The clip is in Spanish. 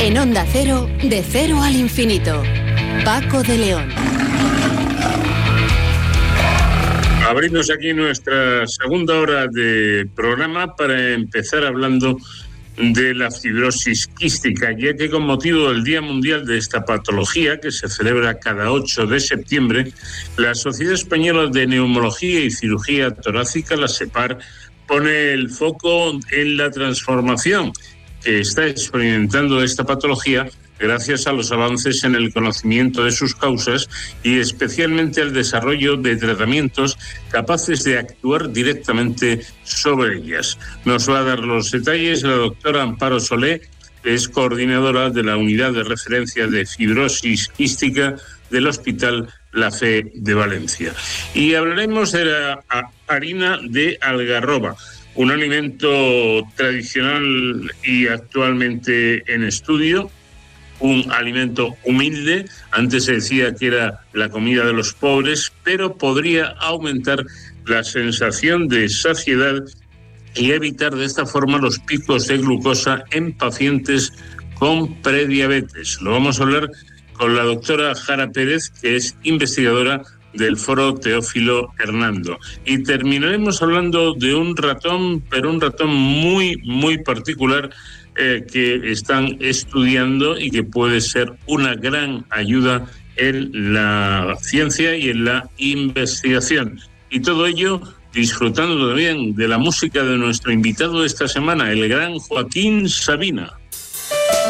En Onda Cero, de cero al infinito. Paco de León. Abrimos aquí nuestra segunda hora de programa para empezar hablando de la fibrosis quística, ya que con motivo del Día Mundial de esta patología, que se celebra cada 8 de septiembre, la Sociedad Española de Neumología y Cirugía Torácica, la SEPAR, pone el foco en la transformación que está experimentando esta patología gracias a los avances en el conocimiento de sus causas y especialmente al desarrollo de tratamientos capaces de actuar directamente sobre ellas. Nos va a dar los detalles la doctora Amparo Solé, que es coordinadora de la Unidad de Referencia de Fibrosis Quística del Hospital La Fe de Valencia. Y hablaremos de la harina de algarroba, un alimento tradicional y actualmente en estudio, un alimento humilde. Antes se decía que era la comida de los pobres, pero podría aumentar la sensación de saciedad y evitar de esta forma los picos de glucosa en pacientes con prediabetes. Lo vamos a hablar con la doctora Jara Pérez, que es investigadora del Foro Teófilo Hernando. Y terminaremos hablando de un ratón, pero un ratón muy, muy particular, que están estudiando y que puede ser una gran ayuda en la ciencia y en la investigación. Y todo ello disfrutando también de la música de nuestro invitado de esta semana, el gran Joaquín Sabina.